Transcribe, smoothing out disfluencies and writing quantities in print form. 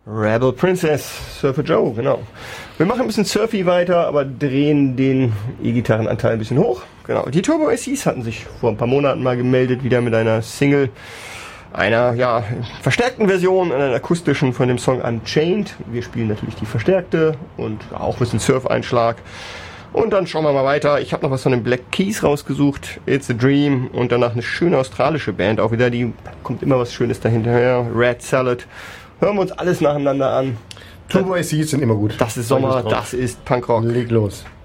Rebel Princess, Surfer Joe, genau. Wir machen ein bisschen Surfy weiter, aber drehen den E-Gitarrenanteil ein bisschen hoch. Genau. Die Turbo SCs hatten sich vor ein paar Monaten mal gemeldet, wieder mit einer Single, einer verstärkten Version, einer akustischen von dem Song Unchained. Wir spielen natürlich die verstärkte und auch ein bisschen Surf-Einschlag. Und dann schauen wir mal weiter. Ich habe noch was von den Black Keys rausgesucht. It's a Dream. Und danach eine schöne australische Band. Auch wieder, die kommt immer was Schönes dahinterher. Red Salad. Hören wir uns alles nacheinander an. Turbo SCs sind immer gut. Das ist Sommer, das ist Punkrock. Leg los.